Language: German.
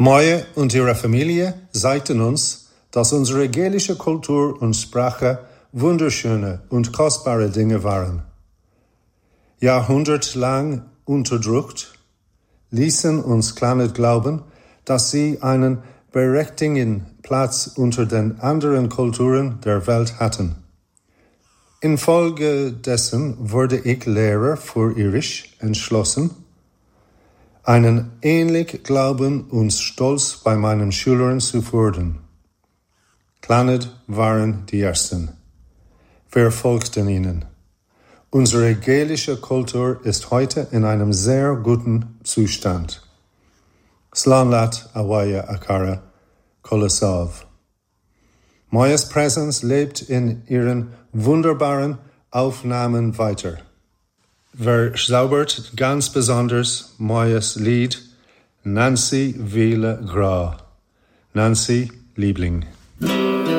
Moje und ihre Familie zeigten uns, dass unsere gälische Kultur und Sprache wunderschöne und kostbare Dinge waren. Jahrhundertelang unterdrückt, ließen uns Clannad glauben, dass sie einen berechtigten Platz unter den anderen Kulturen der Welt hatten. Infolgedessen wurde ich Lehrer für Irisch entschlossen, einen ähnlichen Glauben und Stolz bei meinen Schülern zu fördern. Clannad waren die Ersten. Wir folgten ihnen. Unsere gälische Kultur ist heute in einem sehr guten Zustand. Slanlat Awaya Akara Kolosov. Moyes Präsenz lebt in ihren wunderbaren Aufnahmen weiter. Verzaubert ganz besonders Moyes Lied Nancy Wille Gra. Nancy Liebling.